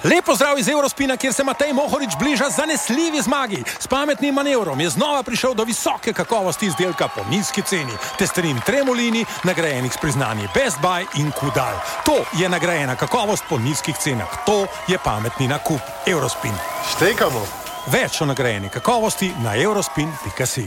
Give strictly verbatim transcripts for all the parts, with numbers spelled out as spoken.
Lepo zdrav iz Eurospina, kjer se Matej Mohorič bliža zanesljivi zmagi. S pametnim manevrom je znova prišel do visoke kakovosti izdelka po nizki ceni. Testerin Tremolini, nagrajenih s priznanji Best Buy in Kudal. To je nagrajena kakovost po nizkih cenah. To je pametni nakup. Eurospin. Štekamo. Več o nagrajeni kakovosti na eurospin pika si.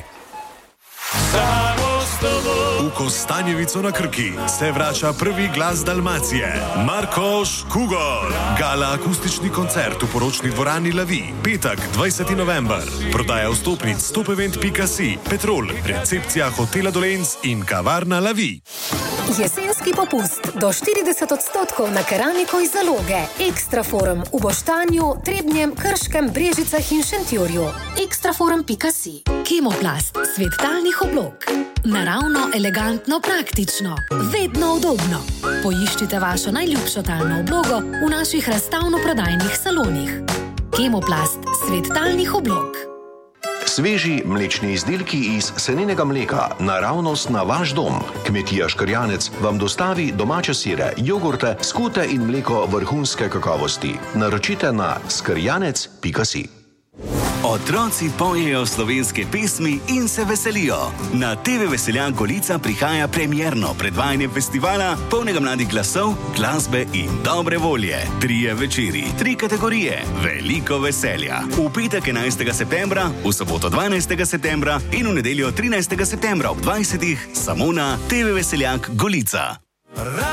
V Kostanjevico na Krki se vrača prvi glas Dalmacije, Marko Škugor. Gala akustični koncert v poročni dvorani Lavi, petek, dvajseti november. Prodaja vstopnic stopevent pika si, Petrol, recepcija hotela Dolenc in kavarna Lavi. Jesenski popust do štirideset odstotkov na keramiko iz Zaloge. Ekstraforum v Boštanju, Trebnjem, Krškem, Brežicah in Šentjurju. ekstraforum pika si. Kemoplast, svet talnih oblog. Naravno, elegantno, praktično. Vedno udobno. Poiščite vašo najljubšo talno oblogo v naših razstavno-prodajnih salonih. Kemoplast, svet talnih oblog. Sveži mlečni izdelki iz seninega mleka, naravnost na vaš dom. Kmetija Škrjanec vam dostavi domače sire, jogurte, skute in mleko vrhunske kakovosti. Naročite na skrjanec pika si. Otroci pojejo slovenske pesmi in se veselijo. Na te ve Veseljak Golica prihaja premierno predvajanje festivala, polnega mladih glasov, glasbe in dobre volje. Trije večeri, tri kategorije, veliko veselja. V petek enajstega septembra, v soboto dvanajstega septembra in v nedeljo trinajstega septembra ob dvajsetih samo na te ve Veseljak Golica.